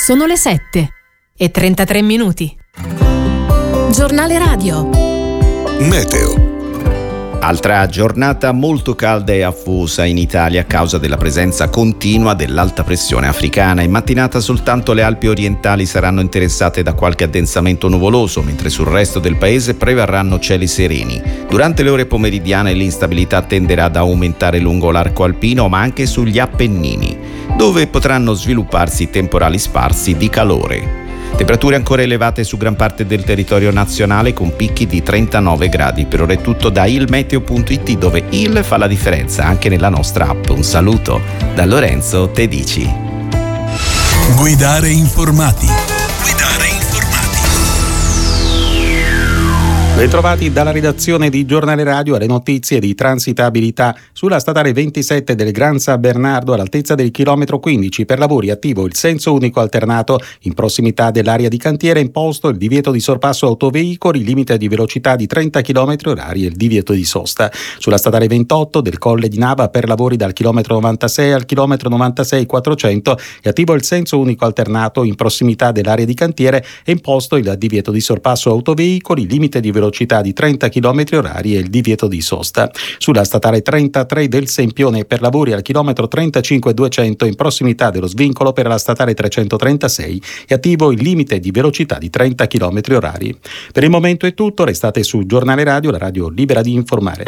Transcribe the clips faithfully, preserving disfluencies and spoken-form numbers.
Sono le sette e trentatré minuti. Giornale radio. Meteo. Altra giornata molto calda e affosa in Italia a causa della presenza continua dell'alta pressione africana. In mattinata soltanto le Alpi orientali saranno interessate da qualche addensamento nuvoloso, mentre sul resto del paese prevarranno cieli sereni. Durante le ore pomeridiane l'instabilità tenderà ad aumentare lungo l'arco alpino, ma anche sugli Appennini, dove potranno svilupparsi temporali sparsi di calore. Temperature ancora elevate su gran parte del territorio nazionale con picchi di trentanove gradi. Per ora è tutto da ilmeteo punto it, dove il fa la differenza anche nella nostra app. Un saluto da Lorenzo Tedici. Guidare informati. Guidare informati. Ritrovati dalla redazione di Giornale Radio alle notizie di transitabilità. Sulla statale ventisette del Gran San Bernardo, all'altezza del chilometro quindici, per lavori attivo il senso unico alternato. In prossimità dell'area di cantiere è imposto il divieto di sorpasso autoveicoli, limite di velocità di trenta chilometri orari e il divieto di sosta. Sulla statale ventotto del Colle di Nava, per lavori dal chilometro novantasei al chilometro novantasei quattrocento, è attivo il senso unico alternato. In prossimità dell'area di cantiere è imposto il divieto di sorpasso autoveicoli, limite di velocità velocità di trenta chilometri orari e il divieto di sosta. Sulla statale trentatré del Sempione, per lavori al chilometro trentacinque duecento, in prossimità dello svincolo per la statale trecentotrentasei, è attivo il limite di velocità di trenta chilometri orari. Per il momento è tutto, restate su Giornale Radio, la radio libera di informare.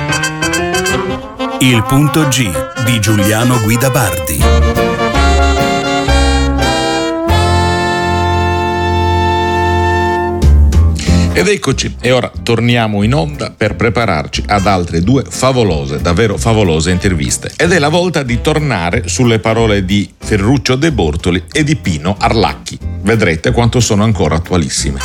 Il punto G di Giuliano Guidabardi. Ed eccoci, e ora torniamo in onda per prepararci ad altre due favolose, davvero favolose interviste. Ed è la volta di tornare sulle parole di Ferruccio De Bortoli e di Pino Arlacchi. Vedrete quanto sono ancora attualissime.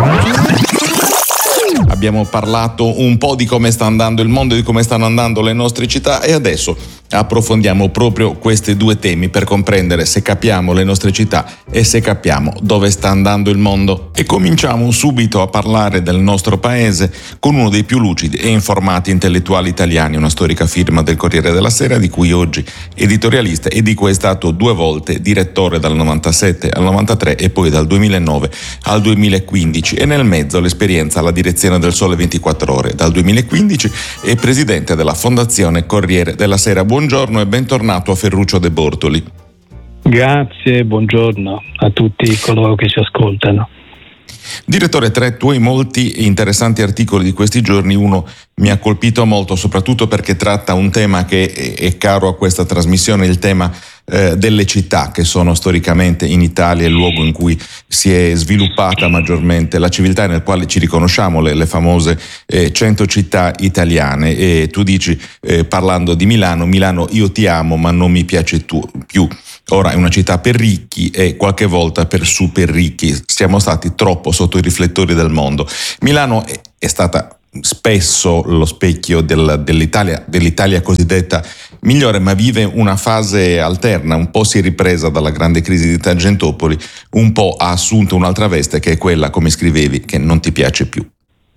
Abbiamo parlato un po' di come sta andando il mondo, di come stanno andando le nostre città, e adesso approfondiamo proprio questi due temi per comprendere se capiamo le nostre città e se capiamo dove sta andando il mondo. E cominciamo subito a parlare del nostro paese con uno dei più lucidi e informati intellettuali italiani, una storica firma del Corriere della Sera, di cui oggi editorialista e di cui è stato due volte direttore dal novantasette al novantatré e poi dal duemilanove al duemilaquindici, e nel mezzo l'esperienza alla direzione del Sole ventiquattro Ore. Dal duemilaquindici è presidente della Fondazione Corriere della Sera. Buongiorno e bentornato a Ferruccio De Bortoli. Grazie, buongiorno a tutti coloro che ci ascoltano. Direttore, tra i tuoi molti interessanti articoli di questi giorni, uno mi ha colpito molto, soprattutto perché tratta un tema che è caro a questa trasmissione, il tema eh, delle città, che sono storicamente in Italia il luogo in cui si è sviluppata maggiormente la civiltà, nel quale ci riconosciamo le, le famose eh, cento città italiane. E tu dici, eh, parlando di Milano, Milano io ti amo ma non mi piace tu, più. Ora è una città per ricchi e qualche volta per super ricchi. Siamo stati troppo sotto i riflettori del mondo. Milano è, è stata spesso lo specchio del, dell'Italia, dell'Italia cosiddetta migliore, ma vive una fase alterna. Un po' si è ripresa dalla grande crisi di Tangentopoli, un po' ha assunto un'altra veste, che è quella, come scrivevi, che non ti piace più.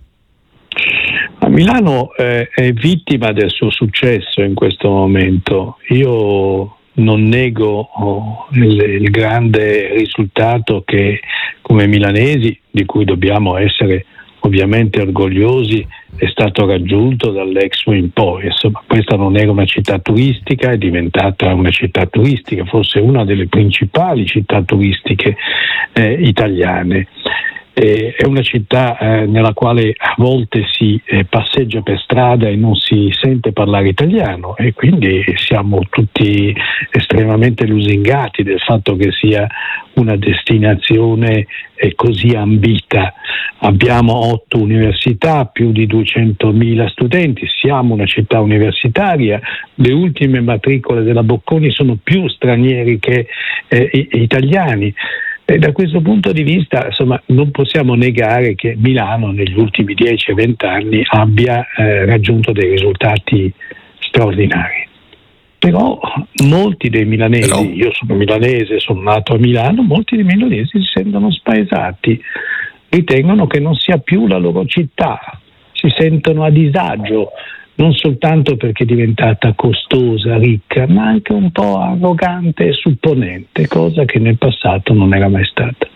Milano eh, è vittima del suo successo in questo momento. Io non nego oh, il, il grande risultato che, come milanesi, di cui dobbiamo essere ovviamente orgogliosi, è stato raggiunto dall'Expo in poi. Insomma, questa non era una città turistica, è diventata una città turistica, forse una delle principali città turistiche eh, italiane. Eh, è una città eh, nella quale a volte si eh, passeggia per strada e non si sente parlare italiano, e quindi siamo tutti estremamente lusingati del fatto che sia una destinazione eh, così ambita. Abbiamo otto università, più di duecentomila studenti, siamo una città universitaria, le ultime matricole della Bocconi sono più stranieri che eh, italiani. E da questo punto di vista, insomma, non possiamo negare che Milano negli ultimi dieci venti anni abbia eh, raggiunto dei risultati straordinari. Però molti dei milanesi, Però... io sono milanese, sono nato a Milano, molti dei milanesi si sentono spaesati, ritengono che non sia più la loro città, si sentono a disagio non soltanto perché è diventata costosa, ricca, ma anche un po' arrogante e supponente, cosa che nel passato non era mai stata.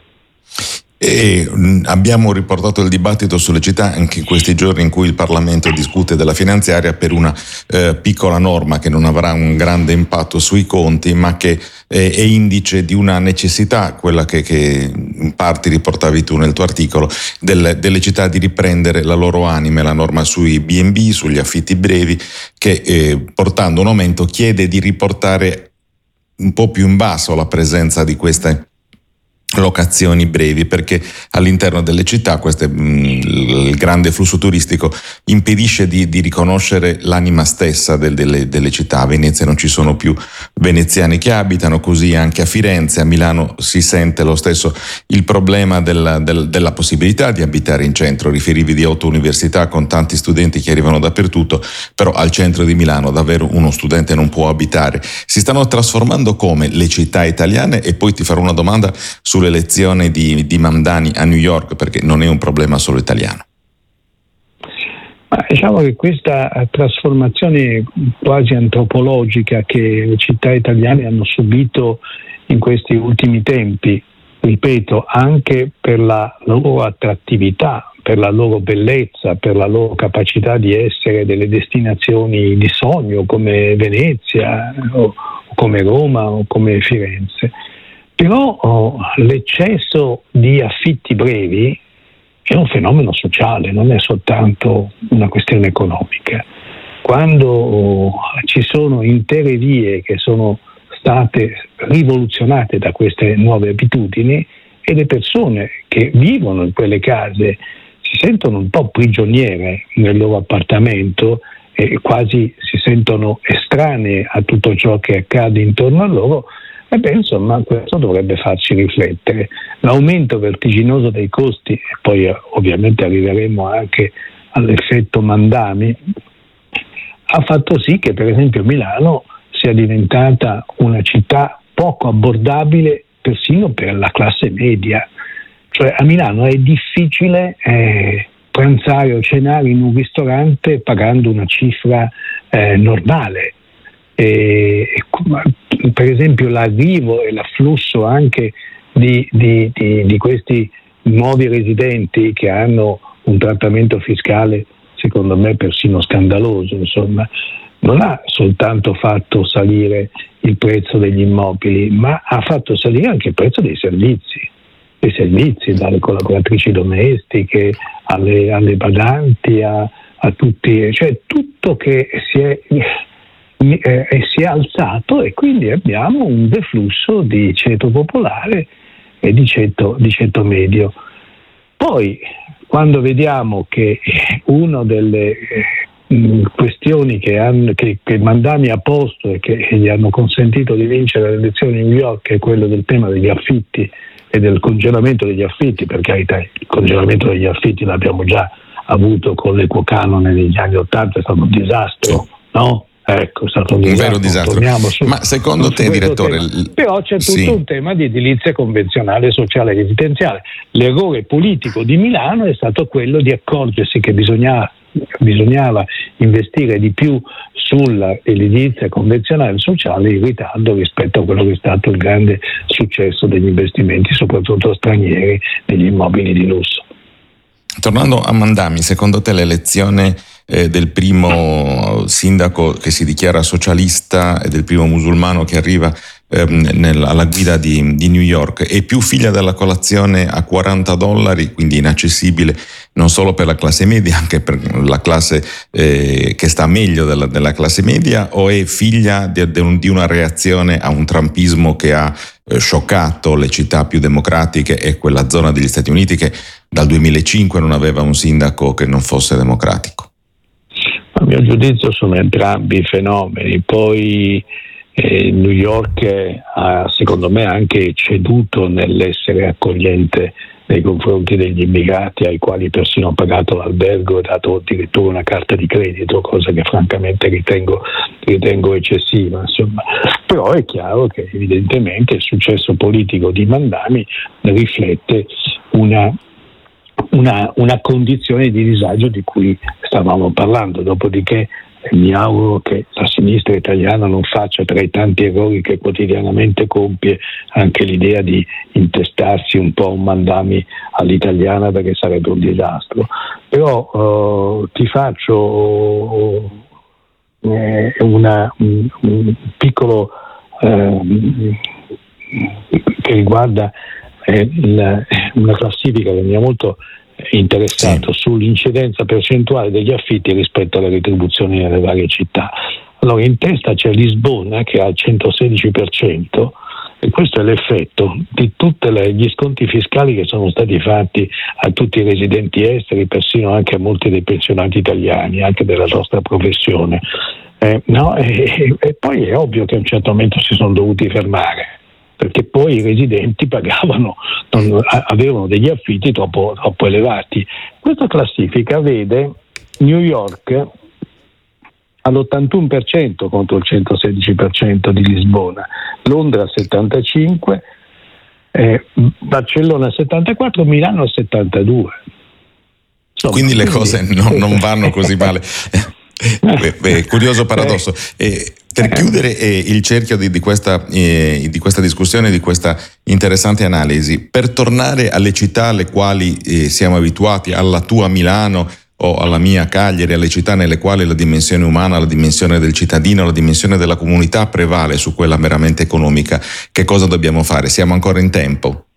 E abbiamo riportato il dibattito sulle città anche in questi giorni in cui il Parlamento discute della finanziaria per una eh, piccola norma che non avrà un grande impatto sui conti, ma che eh, è indice di una necessità, quella che, che in parte riportavi tu nel tuo articolo, del, delle città di riprendere la loro anima, la norma sui B and B, sugli affitti brevi, che eh, portando un aumento chiede di riportare un po' più in basso la presenza di queste locazioni brevi, perché all'interno delle città queste, mh, il grande flusso turistico impedisce di, di riconoscere l'anima stessa del, delle, delle città. A Venezia non ci sono più veneziani che abitano, così anche a Firenze, a Milano si sente lo stesso il problema della, del, della possibilità di abitare in centro. Riferivi di otto università con tanti studenti che arrivano dappertutto, però al centro di Milano davvero uno studente non può abitare. Si stanno trasformando come le città italiane? E poi ti farò una domanda sulle l'elezione di, di Mamdani a New York, perché non è un problema solo italiano. Ma diciamo che questa trasformazione quasi antropologica che le città italiane hanno subito in questi ultimi tempi, ripeto, anche per la loro attrattività, per la loro bellezza, per la loro capacità di essere delle destinazioni di sogno come Venezia o come Roma o come Firenze. Però oh, l'eccesso di affitti brevi è un fenomeno sociale, non è soltanto una questione economica. Quando oh, ci sono intere vie che sono state rivoluzionate da queste nuove abitudini e le persone che vivono in quelle case si sentono un po' prigioniere nel loro appartamento e quasi si sentono estranee a tutto ciò che accade intorno a loro, e beh, insomma, questo dovrebbe farci riflettere. L'aumento vertiginoso dei costi, e poi eh, ovviamente arriveremo anche all'effetto Mamdani, ha fatto sì che per esempio Milano sia diventata una città poco abbordabile persino per la classe media. Cioè a Milano è difficile eh, pranzare o cenare in un ristorante pagando una cifra eh, normale. E, per esempio l'arrivo e l'afflusso anche di, di, di, di questi nuovi residenti che hanno un trattamento fiscale secondo me persino scandaloso, insomma, non ha soltanto fatto salire il prezzo degli immobili, ma ha fatto salire anche il prezzo dei servizi, dei servizi dalle collaboratrici domestiche alle, alle badanti a, a tutti, cioè tutto che si è Eh, si è alzato, e quindi abbiamo un deflusso di ceto popolare e di ceto, di ceto medio. Poi quando vediamo che una delle eh, questioni che, hanno, che, che Mamdani ha posto e che, che gli hanno consentito di vincere le elezioni in New York è quello del tema degli affitti e del congelamento degli affitti, per carità il congelamento degli affitti l'abbiamo già avuto con l'equo canone negli anni Ottanta, è stato un disastro, no? Ecco, è stato un, un vero disastro. Su, Ma secondo te, direttore? Tema. Però c'è tutto sì. un tema di edilizia convenzionale, sociale e residenziale. L'errore politico di Milano è stato quello di accorgersi che bisognava, bisognava investire di più sull'edilizia convenzionale e sociale in ritardo rispetto a quello che è stato il grande successo degli investimenti, soprattutto stranieri, negli immobili di lusso. Tornando a Mamdani, secondo te l'elezione eh, del primo sindaco che si dichiara socialista e del primo musulmano che arriva ehm, nel, alla guida di, di New York è più figlia della colazione a quaranta dollari, quindi inaccessibile non solo per la classe media, anche per la classe eh, che sta meglio della, della classe media, o è figlia di, di una reazione a un trumpismo che ha eh, scioccato le città più democratiche e quella zona degli Stati Uniti che dal duemilacinque non aveva un sindaco che non fosse democratico? A mio giudizio sono entrambi fenomeni. Poi eh, New York ha secondo me anche ceduto nell'essere accogliente nei confronti degli immigrati, ai quali persino ha pagato l'albergo e dato addirittura una carta di credito, cosa che francamente ritengo, ritengo eccessiva, insomma. Però è chiaro che evidentemente il successo politico di Mamdani riflette una una, una condizione di disagio di cui stavamo parlando. Dopodiché mi auguro che la sinistra italiana non faccia, tra i tanti errori che quotidianamente compie, anche l'idea di intestarsi un po' un mandami all'italiana, perché sarebbe un disastro. Però eh, ti faccio eh, una, un, un piccolo eh, che riguarda eh, la, una classifica che mi ha molto interessato, sì, sull'incidenza percentuale degli affitti rispetto alle retribuzioni nelle varie città. Allora, in testa c'è Lisbona che ha il centosedici per cento, e questo è l'effetto di tutti gli sconti fiscali che sono stati fatti a tutti i residenti esteri, persino anche a molti dei pensionati italiani, anche della nostra professione. Eh, no? e, e poi è ovvio che a un certo momento si sono dovuti fermare, perché poi i residenti pagavano, non, avevano degli affitti troppo, troppo elevati. Questa classifica vede New York all'ottantuno per cento contro il centosedici per cento di Lisbona, Londra al settantacinque per cento, eh, Barcellona al settantaquattro per cento, Milano al settantadue per cento. Insomma, quindi le cose non, non vanno così male. Beh, beh, curioso paradosso. Eh, per chiudere eh, il cerchio di, di, questa, eh, di questa discussione, di questa interessante analisi, per tornare alle città alle quali eh, siamo abituati, alla tua Milano o alla mia Cagliari, alle città nelle quali la dimensione umana, la dimensione del cittadino, la dimensione della comunità prevale su quella meramente economica, che cosa dobbiamo fare? Siamo ancora in tempo?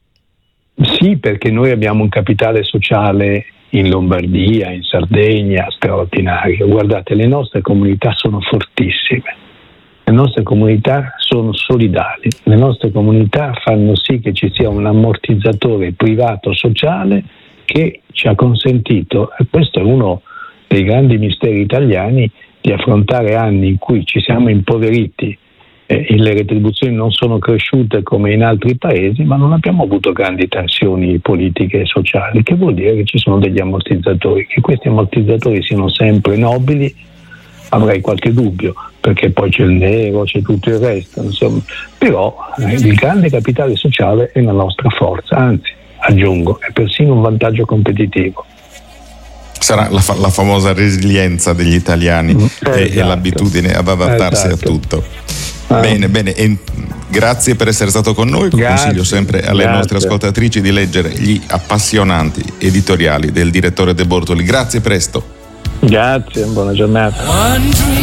Sì, perché noi abbiamo un capitale sociale in Lombardia, in Sardegna, straordinario. Guardate, le nostre comunità sono fortissime, le nostre comunità sono solidali, le nostre comunità fanno sì che ci sia un ammortizzatore privato sociale che ci ha consentito, e questo è uno dei grandi misteri italiani, di affrontare anni in cui ci siamo impoveriti, eh, le retribuzioni non sono cresciute come in altri paesi, ma non abbiamo avuto grandi tensioni politiche e sociali, che vuol dire che ci sono degli ammortizzatori. Che questi ammortizzatori siano sempre nobili avrei qualche dubbio, perché poi c'è il nero, c'è tutto il resto, insomma. Però eh, il grande capitale sociale è la nostra forza, anzi, aggiungo, è persino un vantaggio competitivo. Sarà la, fa- la famosa resilienza degli italiani, mm, esatto, e, e l'abitudine ad adattarsi, esatto, a tutto. Ah. Bene, bene, e grazie per essere stato con noi. Grazie, consiglio sempre alle grazie. nostre ascoltatrici di leggere gli appassionanti editoriali del direttore De Bortoli. Grazie, presto. Grazie, buona giornata.